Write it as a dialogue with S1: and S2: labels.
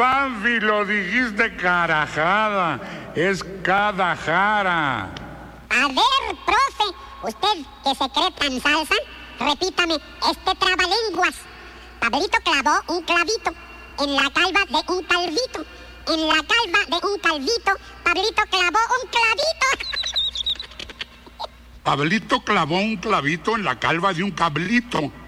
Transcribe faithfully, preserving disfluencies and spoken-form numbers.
S1: Panfi, lo dijiste carajada. Es Guadalajara.
S2: A ver, profe, usted que se cree tan salsa, repítame este trabalenguas. Pablito clavó un clavito en la calva de un calvito. En la calva de un calvito, Pablito clavó un clavito.
S1: Pablito clavó un clavito en la calva de un cablito.